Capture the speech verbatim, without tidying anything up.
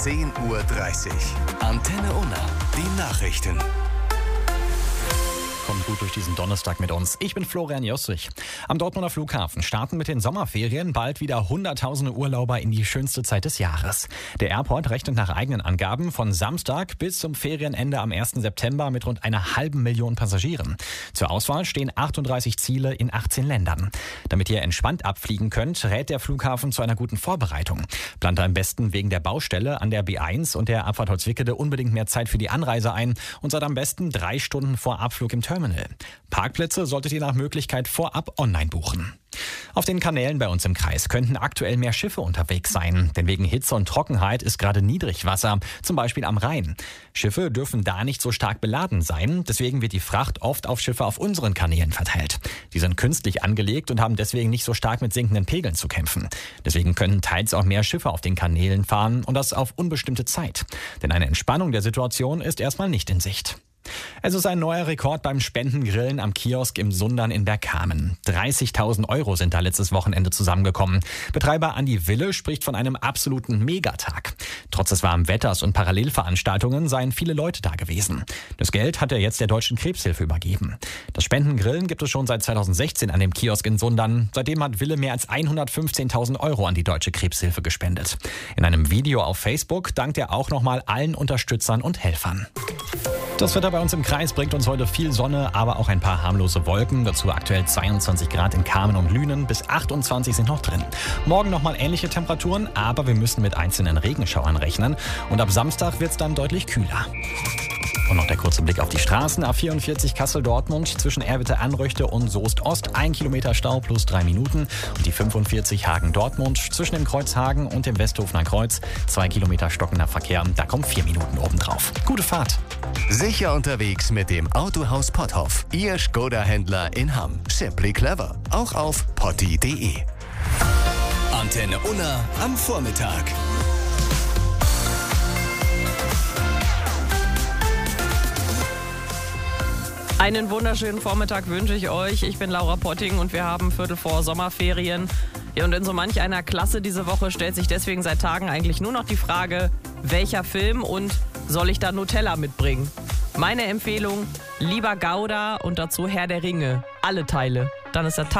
zehn Uhr dreißig. Antenne Unna, die Nachrichten. Kommt gut durch diesen Donnerstag mit uns. Ich bin Florian Jossich. Am Dortmunder Flughafen starten mit den Sommerferien bald wieder Hunderttausende Urlauber in die schönste Zeit des Jahres. Der Airport rechnet nach eigenen Angaben von Samstag bis zum Ferienende am ersten September mit rund einer halben Million Passagieren. Zur Auswahl stehen achtunddreißig Ziele in achtzehn Ländern. Damit ihr entspannt abfliegen könnt, rät der Flughafen zu einer guten Vorbereitung. Plant am besten wegen der Baustelle an der B eins und der Abfahrt Holzwickede unbedingt mehr Zeit für die Anreise ein und seid am besten drei Stunden vor Abflug im Terminal. Parkplätze solltet ihr nach Möglichkeit vorab online buchen. Auf den Kanälen bei uns im Kreis könnten aktuell mehr Schiffe unterwegs sein, denn wegen Hitze und Trockenheit ist gerade Niedrigwasser, zum Beispiel am Rhein. Schiffe dürfen da nicht so stark beladen sein, deswegen wird die Fracht oft auf Schiffe auf unseren Kanälen verteilt. Die sind künstlich angelegt und haben deswegen nicht so stark mit sinkenden Pegeln zu kämpfen. Deswegen können teils auch mehr Schiffe auf den Kanälen fahren und das auf unbestimmte Zeit. Denn eine Entspannung der Situation ist erstmal nicht in Sicht. Es ist ein neuer Rekord beim Spendengrillen am Kiosk im Sundern in Bergkamen. dreißigtausend Euro sind da letztes Wochenende zusammengekommen. Betreiber Andi Wille spricht von einem absoluten Megatag. Trotz des warmen Wetters und Parallelveranstaltungen seien viele Leute da gewesen. Das Geld hat er jetzt der Deutschen Krebshilfe übergeben. Das Spendengrillen gibt es schon seit zweitausendsechzehn an dem Kiosk in Sundern. Seitdem hat Wille mehr als hundertfünfzehntausend Euro an die Deutsche Krebshilfe gespendet. In einem Video auf Facebook dankt er auch nochmal allen Unterstützern und Helfern. Das Wetter bei uns im Kreis bringt uns heute viel Sonne, aber auch ein paar harmlose Wolken. Dazu aktuell zweiundzwanzig Grad in Kamen und Lünen, bis achtundzwanzig sind noch drin. Morgen nochmal ähnliche Temperaturen, aber wir müssen mit einzelnen Regenschauern rechnen. Und ab Samstag wird es dann deutlich kühler. Und noch der kurze Blick auf die Straßen. A vierundvierzig Kassel-Dortmund zwischen Erwitte-Anröchte und Soest-Ost. Ein Kilometer Stau plus drei Minuten. Und die fünfundvierzig Hagen-Dortmund zwischen dem Kreuz Hagen und dem Westhofener Kreuz. Zwei Kilometer stockender Verkehr. Da kommen vier Minuten obendrauf. Gute Fahrt. Sicher unterwegs mit dem Autohaus Potthoff. Ihr Skoda-Händler in Hamm. Simply clever. Auch auf potti punkt de. Antenne Unna am Vormittag. Einen wunderschönen Vormittag wünsche ich euch. Ich bin Laura Potting und wir haben Viertel vor Sommerferien. Ja, und in so manch einer Klasse diese Woche stellt sich deswegen seit Tagen eigentlich nur noch die Frage, welcher Film und soll ich da Nutella mitbringen? Meine Empfehlung, lieber Gouda und dazu Herr der Ringe. Alle Teile. Dann ist der Tag